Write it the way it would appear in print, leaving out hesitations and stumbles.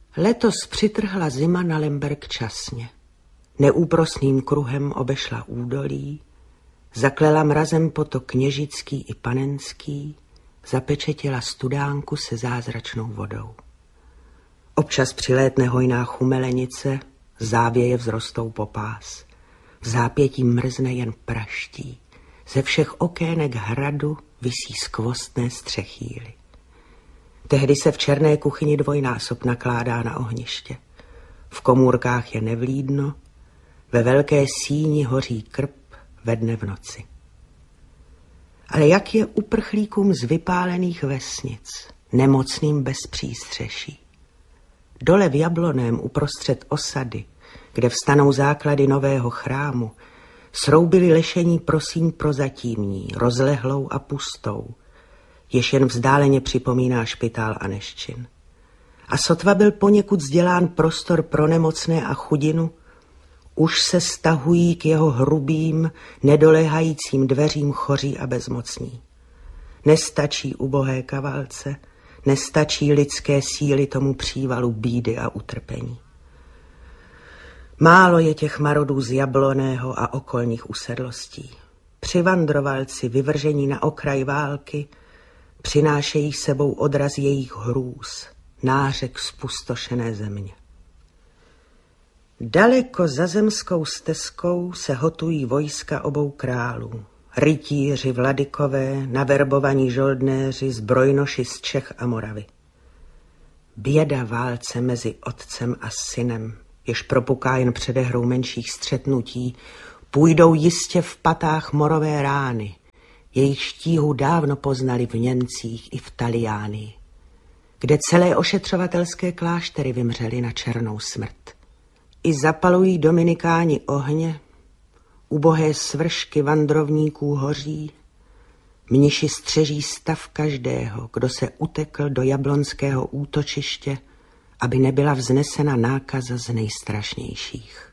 Letos přitrhla zima na Lemberg časně. Neúprosným kruhem obešla údolí, zaklela mrazem potok Kněžický i Panenský, zapečetila studánku se zázračnou vodou. Občas přilétne hojná chumelenice, závěje vzrostou popás. V zápětí mrzne jen praští. Ze všech okének hradu visí skvostné střechýly. Tehdy se v černé kuchyni dvojnásob nakládá na ohniště. V komůrkách je nevlídno, ve velké síni hoří krb ve dne v noci. Ale jak je uprchlíkům z vypálených vesnic, nemocným bez přístřeší? Dole v Jabloném uprostřed osady, kde vstanou základy nového chrámu, sroubili lešení prosím prozatímní, rozlehlou a pustou, jež jen vzdáleně připomíná špitál Aneščin. A sotva byl poněkud vzdělán prostor pro nemocné a chudinu, už se stahují k jeho hrubým, nedoléhajícím dveřím choří a bezmocní. Nestačí ubohé kavalce, nestačí lidské síly tomu přívalu bídy a utrpení. Málo je těch marodů z Jabloného a okolních usedlostí. Přivandrovalci vyvržení na okraj války přinášejí sebou odraz jejich hrůz, nářek zpustošené země. Daleko za zemskou stezkou se hotují vojska obou králů. Rytíři, vladykové, naverbovaní žoldnéři, zbrojnoši z Čech a Moravy. Běda válce mezi otcem a synem, jež propuká jen předehrou menších střetnutí, půjdou jistě v patách morové rány, jejich štíhu dávno poznali v Němcích i v Taliánii, kde celé ošetřovatelské kláštery vymřely na černou smrt. I zapalují dominikáni ohně, ubohé svršky vandrovníků hoří, mniši střeží stav každého, kdo se utekl do jablonského útočiště, aby nebyla vznesena nákaza z nejstrašnějších.